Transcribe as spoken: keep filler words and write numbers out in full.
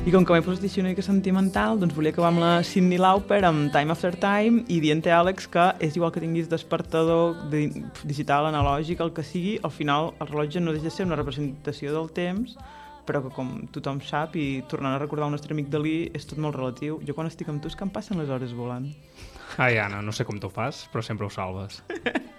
I com que m'he posat així una mica sentimental, doncs volia acabar amb la Cyndi Lauper, amb Time After Time, i dient-te, Àlex, que és igual que tinguis despertador de, digital, analògic, el que sigui, al final el rellotge no deixa de ser una representació del temps, però que com tothom sap, i tornant a recordar el nostre amic Dalí, és tot molt relatiu. Jo quan estic amb tu és que em passen les hores volant. Ai, Anna, no sé com t'ho fas, però sempre ho salves.